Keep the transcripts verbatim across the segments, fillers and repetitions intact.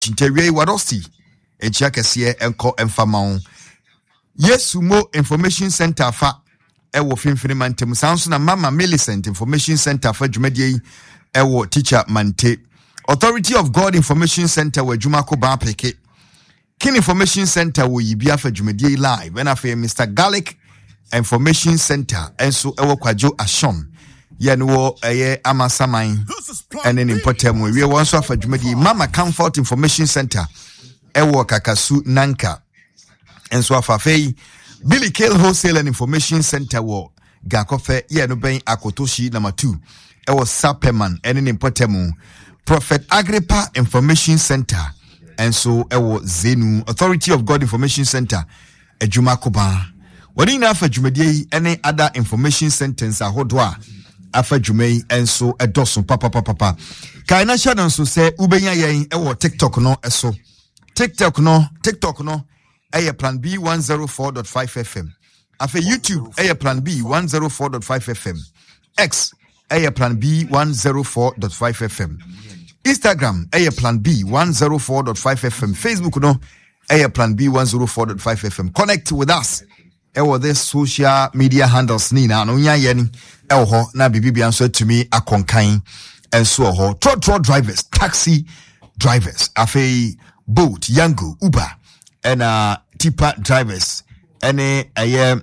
Chinterie Wadosti Echia Kese enko emfama Yesumo Information Center fa ewo Finfini Mante musanso na Mama Millicent Information Center fa dwumadie ewo Teacher Mante Authority of God Information Center wa dwumako ba peke Kin Information Center wo yibia fa dwumadie live and afa Mister Garlic Information Center enso ewo Kwajo Ashon Yenwo eye amasaman ene nimpotem we won so afa dwumadie Mama Comfort Information Center ewo Kakasu Nanka enso afa fei Billy Kale Wholesale and Information Center wo Gakofe ye no ben Akotoshi number two ewo Saperman ene nimpotem Prophet Agrippa Information Center enso ewo Zenu Authority of God Information Center ejuma koba wani na afa dwumadie ene other information centers ahodwa afa dwumai enso edoso papa papa papa kai na shadow so say ubenya yen ewo TikTok no eso TikTok no TikTok no eye plan B one oh four point five F M afa YouTube eye plan B one oh four point five F M X eye plan B one oh four point five F M Instagram eye plan B one oh four point five F M Facebook no eye plan B one oh four point five F M connect with us ewo this social media handles ni na no nya ye ewo ho na bibibia nso atumi akonkan enso ho trotro drivers taxi drivers afei boat yango uber and uh tipa drivers any aye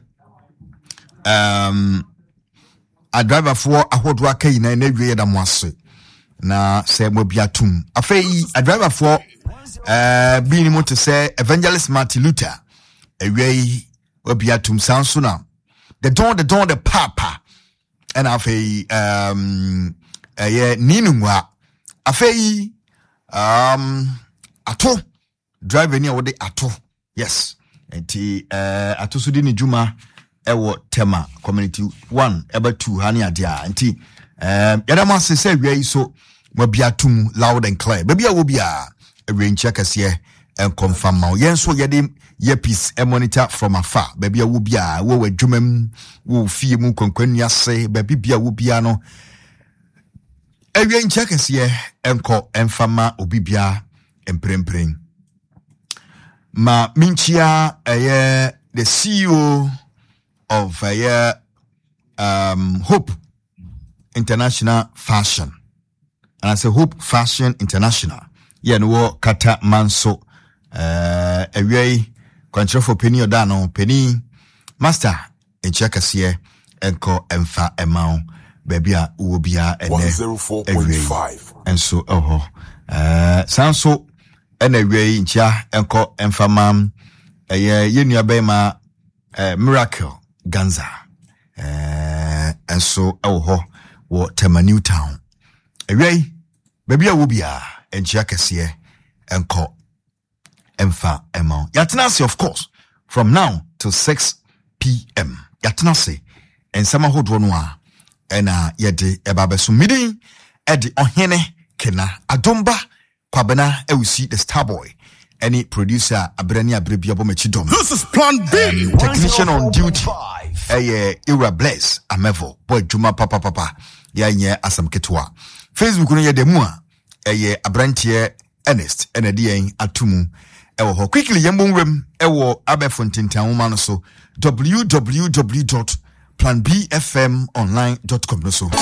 um a driver for ahodo akai na na wie da mo ase na se mo biatum afei a driver for uh being mo to say Evangelist Martin Luther awie obiatum sansuna the don the don the papa and afei um eh ninumwa afei um ato driver ni awode ato yes enti eh ato so di ni juma ewo tema community one eba two hani adia enti um yadama se se wi so mobiatum loud and clear baby a wo bia ewencha kase en confirm ma yen so yede earpiece e monitor from afar baby a wo bia wo wadwumam wo fie mu konkwanu ase baby bia wo bia no ewencha kase enko enfama obibia emprempren ma minchia eye the C E O of eye um Hope International Fashion and I say Hope Fashion International yeah no kata manso uh away control for penny odano penny master in chekase enko emfa emao baby a wo bia ene one oh four point five and so oh uh sanso ene away ncha enko emfa mam eh yenua be ma Miracle Ganza uh and so oh wo Tema New Town away baby a wo bia encha kase enko emfa emao yatenase of course from now till six p.m. yatenase ensama hodro no a ena yede ebabeso midin ede ohene kena adomba kwabena ewusi the star boy any producer abrani abrebia bomachidom this is plan B um, technician on duty eh Ira Bless Amevo boy Juma papa papa ya nye asam ketwa Facebook no yede mu a eh abrantie Ernest enedien atumu ewo ho quickly yembonwem ewo abefontintan woma no so w w w dot plan b f m online dot com no so